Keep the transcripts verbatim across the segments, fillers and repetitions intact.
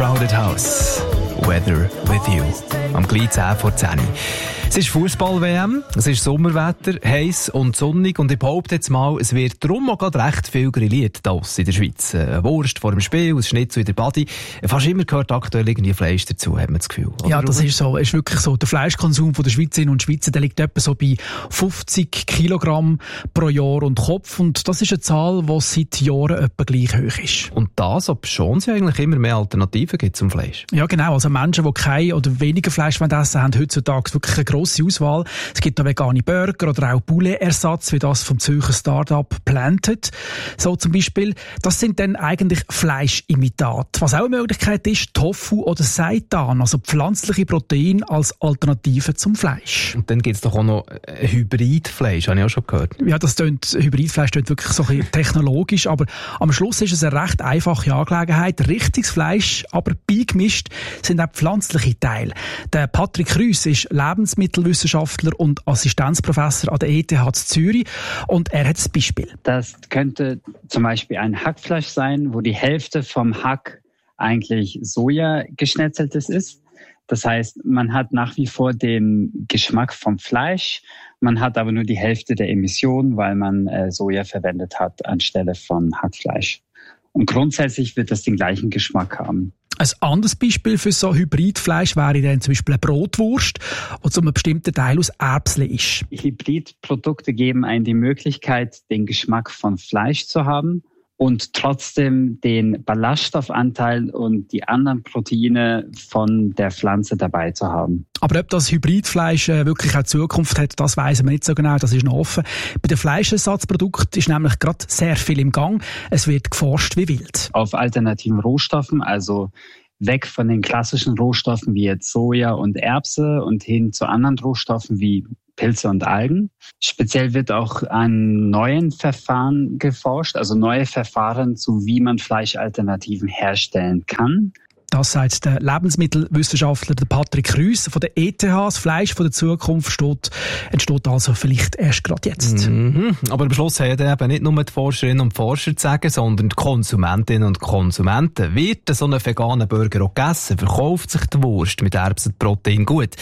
Crowded House. Weather with you. Am gleich zehn vor zehn. Es ist Fußball-W M, es ist Sommerwetter, heiß und sonnig und ich behaupte jetzt mal, es wird darum auch gerade recht viel grilliert hier in der Schweiz. Eine Wurst vor dem Spiel, ein Schnitzel in der Body. Fast immer gehört aktuell irgendwie Fleisch dazu, hat man das Gefühl. Oder? Ja, das ist so. Es ist wirklich so. Der Fleischkonsum der Schweizerinnen und Schweizer, der liegt etwa so bei fünfzig Kilogramm pro Jahr und Kopf. Und das ist eine Zahl, die seit Jahren etwa gleich hoch ist. Und das, ob schon es eigentlich immer mehr Alternativen gibt zum Fleisch. Ja, genau. Also Menschen, die kein oder weniger Fleisch essen, haben heutzutage wirklich eine grosse Auswahl. Es gibt auch vegane Burger oder auch Poulet-Ersatz, wie das vom Zürcher Start-up Planted. So zum Beispiel. Das sind dann eigentlich Fleischimitate. Was auch eine Möglichkeit ist, Tofu oder Seitan, also pflanzliche Proteine als Alternative zum Fleisch. Und dann gibt es doch auch noch Hybridfleisch, habe ich auch schon gehört. Ja, das tönt, Hybridfleisch tönt wirklich so ein bisschen technologisch, aber am Schluss ist es eine recht einfache Angelegenheit. Richtiges Fleisch, aber beigemischt sind auch pflanzliche Teile. Der Patrick Rüss ist Lebensmittelwissenschaftler und Assistenzprofessor an der E T H Zürich und er hat ein Beispiel. Das könnte zum Beispiel ein Hackfleisch sein, wo die Hälfte vom Hack eigentlich Soja geschnetzeltes ist. Das heißt, man hat nach wie vor den Geschmack vom Fleisch, man hat aber nur die Hälfte der Emissionen, weil man äh, Soja verwendet hat anstelle von Hackfleisch. Und grundsätzlich wird das den gleichen Geschmack haben. Ein anderes Beispiel für so Hybridfleisch wäre dann zum Beispiel eine Brotwurst, die zu einem bestimmten Teil aus Erbsen ist. Hybridprodukte geben einem die Möglichkeit, den Geschmack von Fleisch zu haben und trotzdem den Ballaststoffanteil und die anderen Proteine von der Pflanze dabei zu haben. Aber ob das Hybridfleisch wirklich auch Zukunft hat, das weiss man nicht so genau, das ist noch offen. Bei den Fleischersatzprodukten ist nämlich gerade sehr viel im Gang. Es wird geforscht wie wild. Auf alternativen Rohstoffen, also weg von den klassischen Rohstoffen wie jetzt Soja und Erbse und hin zu anderen Rohstoffen wie Pilze und Algen. Speziell wird auch an neuen Verfahren geforscht, also neue Verfahren zu wie man Fleischalternativen herstellen kann. Das sagt der Lebensmittelwissenschaftler Patrick Rüss von der E T H. Das Fleisch von der Zukunft steht, entsteht also vielleicht erst gerade jetzt. Mhm. Aber am Schluss haben ja eben nicht nur die Forscherinnen und Forscher zu sagen, sondern die Konsumentinnen und Konsumenten. Wird so ein veganer Burger auch gegessen? Verkauft sich die Wurst mit Erbsenprotein gut?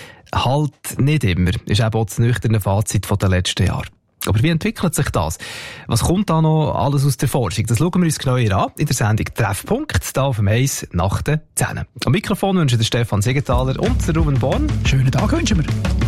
Halt nicht immer, ist eben auch das nüchterne Fazit der letzten Jahre. Aber wie entwickelt sich das? Was kommt da noch alles aus der Forschung? Das schauen wir uns genauer an in der Sendung Treffpunkt, hier auf dem Eis nach den zehn. Am Mikrofon wünschen der Stefan Siegenthaler und der Ruben Born. Schönen Tag wünschen wir.